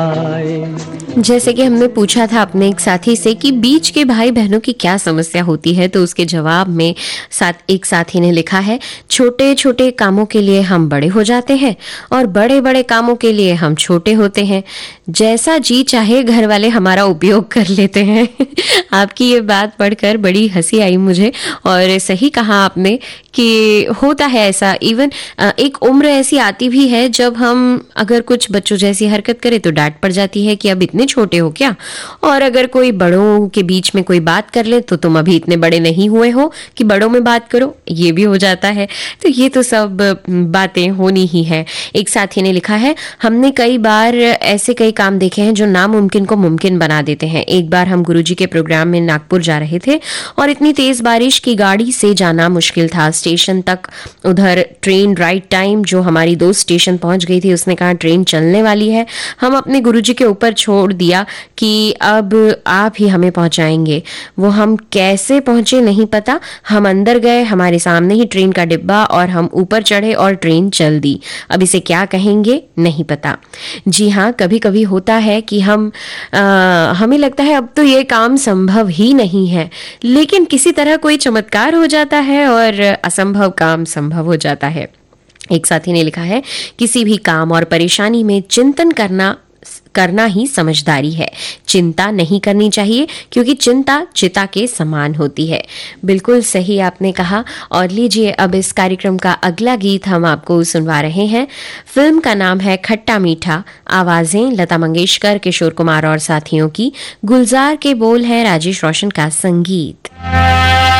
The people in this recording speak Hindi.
जैसे कि हमने पूछा था अपने एक साथी से कि बीच के भाई बहनों की क्या समस्या होती है, तो उसके जवाब में एक साथी ने लिखा है, छोटे छोटे कामों के लिए हम बड़े हो जाते हैं और बड़े बड़े कामों के लिए हम छोटे होते हैं। जैसा जी चाहे घर वाले हमारा उपयोग कर लेते हैं। आपकी ये बात पढ़कर बड़ी हंसी आई मुझे, और सही कहा आपने कि होता है ऐसा। इवन एक उम्र ऐसी आती भी है जब हम अगर कुछ बच्चों जैसी हरकत करें तो डांट पड़ जाती है कि अब इतने छोटे हो क्या, और अगर कोई बड़ों के बीच में कोई बात कर ले तो तुम अभी इतने बड़े नहीं हुए हो कि बड़ों में बात करो, ये भी हो जाता है। तो ये तो सब बातें होनी ही है। एक साथी ने लिखा है, हमने कई बार ऐसे कई काम देखे हैं जो नामुमकिन को मुमकिन बना देते हैं। एक बार हम गुरुजी के प्रोग्राम में नागपुर जा रहे थे और इतनी तेज बारिश की गाड़ी से जाना मुश्किल था स्टेशन तक। उधर ट्रेन राइट टाइम जो हमारी दोस्त स्टेशन पहुंच गई थी, उसने कहा ट्रेन चलने वाली है। हम अपने गुरुजी के ऊपर छोड़ दिया कि अब आप ही हमें पहुंचाएंगे। वो हम कैसे पहुंचे नहीं पता। हम अंदर गए, हमारे सामने ही ट्रेन का डिब्बा, और हम ऊपर चढ़े और ट्रेन चल दी। अब इसे क्या कहेंगे नहीं पता। जी हाँ, कभी कभी होता है कि हमें लगता है अब तो ये काम संभव ही नहीं है, लेकिन किसी तरह कोई चमत्कार हो जाता है और असंभव काम संभव हो जाता है। एक साथी ने लिखा है, किसी भी काम और परेशानी में चिंतन करना ही समझदारी है। चिंता नहीं करनी चाहिए क्योंकि चिंता चिता के समान होती है। बिल्कुल सही आपने कहा। और लीजिए, अब इस कार्यक्रम का अगला गीत हम आपको सुनवा रहे हैं। फिल्म का नाम है खट्टा मीठा। आवाजें लता मंगेशकर, किशोर कुमार और साथियों की। गुलजार के बोल है राजेश रोशन का संगीत।